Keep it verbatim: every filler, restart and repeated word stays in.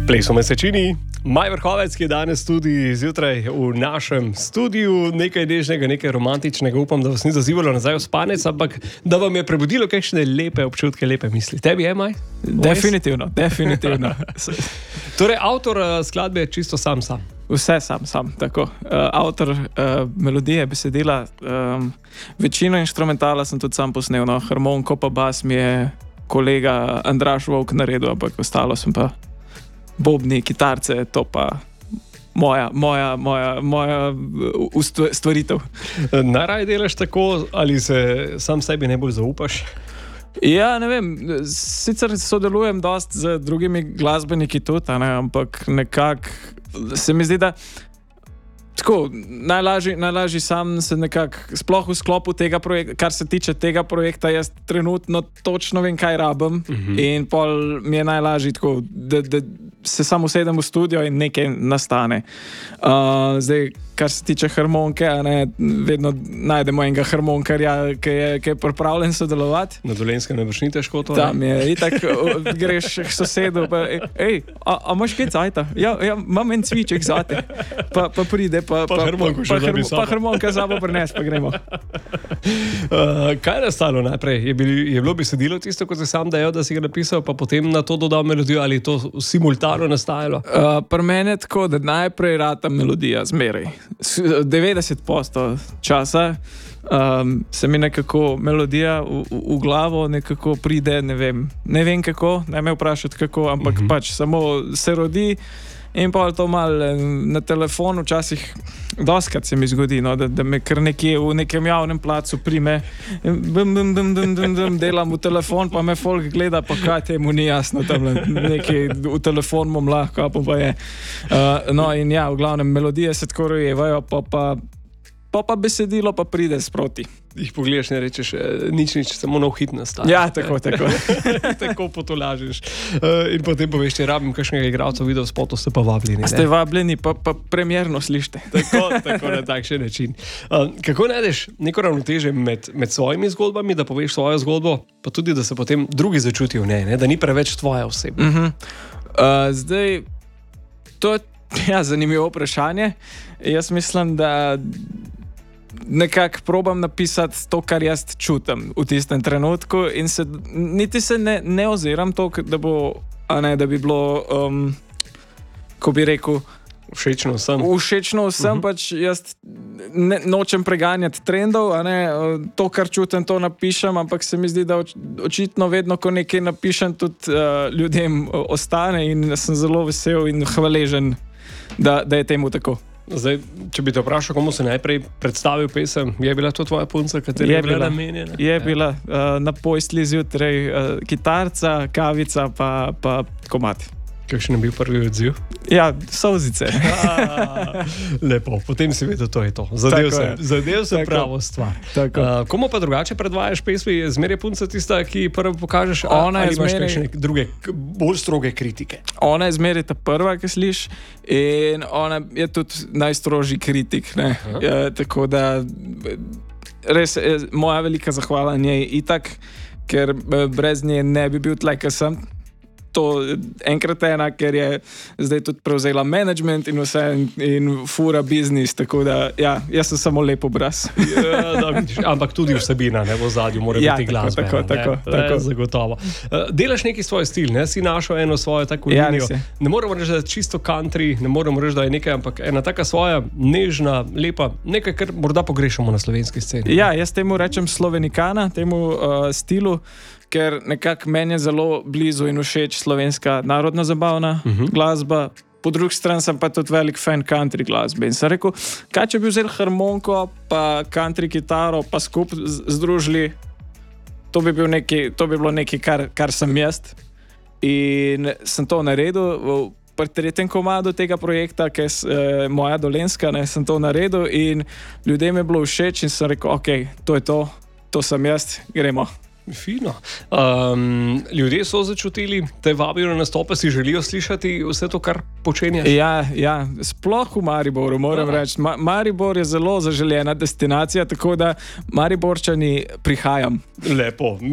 Ples v mesečini, Maj Vrhovec, ki je danes tudi zjutraj v našem studiu, nekaj nežnega, nekaj romantičnega, upam, da vas ni zazivalo nazaj v spanec, ampak da vam je prebudilo kakšne lepe občutke, lepe misli. Tebi je, Maj? Definitivno, definitivno. Torej, avtor uh, skladbe je čisto sam sam. Vse sam, sam, tako. Uh, avtor uh, melodije, besedila, um, večino inštrumentala sem tudi sam posnel, no, harmoniko pa bas mi je kolega Andraž Volk naredil, ampak ostalo sem pa bobni, kitarce, to pa moja, moja, moja, moja stvaritev. Najraje delaš tako, ali se sam sebi najbolj zaupaš? Ja, ne vem, sicer sodelujem dosti z drugimi glasbeniki tudi, ne, ampak nekako se mi zdi, da tako, najlažji, najlažji sam se nekako, sploh v sklopu tega projekta, kar se tiče tega projekta, jaz trenutno točno vem, kaj rabim, uh-huh. In pol mi je najlažji tako, da, da se samo usedem v studio in nekaj nastane. Uh, zdaj, kar se tiče harmonike, ne, vedno najdemo enega harmonkarja, ki je, ki je pripravljen sodelovati. Na Dolenjskem ne boš ni težko to? Tam je, itak greš k sosedu, pa ej, a, a imaš kaj cajta? Ja, ja, imam en cviček zate. Pa, pa pride, pa, pa, pa, harmonko pa, pa, pa harmonka zabo prines, pa gremo. Uh, kaj je nastalo najprej? Je, bil, je bilo besedilo tisto, kot si sam dejal, da si ga napisal, pa potem na to dodal melodijo, ali je to simultano nastajalo? Uh, pri meni je tako, da najprej rata melodija, zmeraj. devetdeset posto časa um, se mi nekako melodija v, v, v glavo nekako pride, ne vem, ne vem kako, ne me vprašati kako, ampak uh-huh. pač samo se rodi in pa to malo na telefonu včasih doskrat se mi zgodi, no, da, da me kar nekje v nekem javnem placu prime, bum, bum, bum, bum, bum, bum, delam v telefon, pa me folk gleda, pa kaj temu ni jasno, tam nekaj v telefon bom lahko, pa pa je. Uh, no in ja, v glavnem melodije se tako rojevajo, pa pa pa pa besedilo pa pride sproti. Jih pogledaš, ne rečeš, nič, nič, samo nov hit nastaja. Ja, tako, tako. Tako potolažiš. Uh, in potem poveš, če rabim kakšnega igralca v videospotu, ste pa vabljeni. Ne? Ste vabljeni, pa, pa premjerno slište. Tako, tako na takšen način. Uh, kako najdeš neko ravnotežje med, med svojimi zgodbami, da poveš svojo zgodbo, pa tudi, da se potem drugi začutijo v njej, ne? Da ni preveč tvoja oseba? Uh-huh. Uh, zdaj, to je ja, zanimivo vprašanje. Jaz mislim, da nekako probam napisati to, kar jaz čutim v tistem trenutku in se, niti se ne, ne oziram to, da, bo, a ne, da bi bilo, um, ko bi rekel, všečno vsem. Všečno vsem, uh-huh. Pač jaz ne, nočem preganjati trendov, a ne, to, kar čutim, to napišem, ampak se mi zdi, da oč, očitno vedno, ko nekaj napišem, tudi uh, ljudem ostane in sem zelo vesel in hvaležen, da, da je temu tako. Zdaj, če bi te vprašal, komu si najprej predstavil pesem, je bila to tvoja punca, katera je, je bila namenjena? Je bila uh, na posli zjutraj uh, kitarca, kavica pa, pa komad. Kakšen je bil prvi odziv? Ja, solzice. Lepo, potem si vedel, to je to. Zadev sem, zadev sem pravo stvar. Uh, komu pa drugače predvajaš pesmi? Je zmeraj punca tista, ki prvo pokažeš, a, ali imaš zmeraj kakšne druge, bolj stroge kritike? Ona je zmeraj ta prva, ki sliš, in ona je tudi najstrožji kritik. Ne? Ja, tako da res je moja velika zahvala njej itak, ker brez nje ne bi bil tle, ker sem. To enkrat ena, ker je zdaj tudi prevzela management in vse in, in fura biznis, tako da ja, jaz sem samo lep obraz. Ja, da, ampak tudi vsebina, ne, v ozadju mora ja, biti glasbena. Tako, tako, ne, tako. Zagotovo. Uh, delaš neki svoj stil, ne? Si našel eno svojo tako ja, linijo. Ne moramo reči, da je čisto country, ne moramo reči, da je nekaj, ampak ena taka svoja nežna, lepa, nekaj, kar morda pogrešamo na slovenski sceni. Ja, jaz temu rečem slovenikana, temu uh, stilu, ker nekako meni je zelo blizu in všeč slovenska narodna zabavna uh-huh. glasba. Po drugi strani sem pa tudi velik fan country glasbe. In sem rekel, kaj če bi vzel harmoniko pa country kitaro pa skupaj združili, to bi, bil neki, to bi bilo nekaj, kar, kar sem jaz. In sem to naredil. Pri tretjem komadu tega projekta, ki je eh, moja Dolenjska, ne, sem to naredil in ljudem je bilo všeč in sem rekel, ok, to je to, to sem jaz, gremo. Fino. Um, ljudje so začutili, te vabijo na nastope, si želijo slišati vse to, kar počenjaš? Ja, ja. Sploh v Mariboru, moram Aha. reči. Ma- Maribor je zelo zaželjena destinacija, tako da Mariborčani prihajam. Lepo.